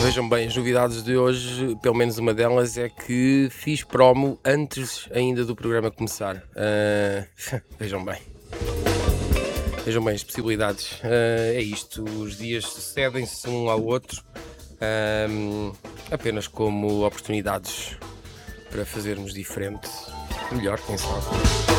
Vejam bem, as novidades de hoje, pelo menos uma delas, é que fiz promo antes ainda do programa começar. Vejam bem. Vejam bem as possibilidades. É isto, os dias sucedem-se um ao outro, apenas como oportunidades para fazermos diferente. Melhor, quem sabe.